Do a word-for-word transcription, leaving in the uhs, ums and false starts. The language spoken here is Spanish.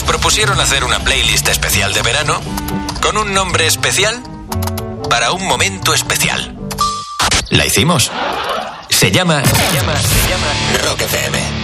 nos propusieron hacer una playlist especial de verano con un nombre especial para un momento especial. La hicimos. Se llama, se llama, se llama Rock F M.